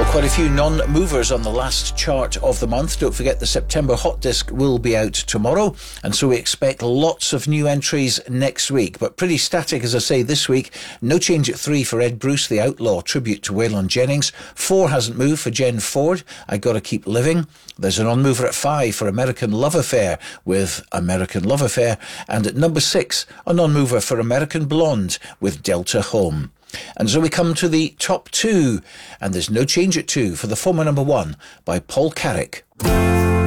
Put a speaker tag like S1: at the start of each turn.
S1: Quite a few non-movers on the last chart of the month. Don't forget the September Hot Disc will be out tomorrow, and so we expect lots of new entries next week. But pretty static, as I say, this week. No change at 3 for Ed Bruce, The Outlaw, tribute to Waylon Jennings. 4 hasn't moved for Jen Ford, I Gotta Keep Living. There's a non-mover at 5 for American Love Affair with American Love Affair. And at number 6, a non-mover for American Blonde with Delta Home. And so we come to the top 2, and there's no change at 2 for the former number 1 by Paul Carrick.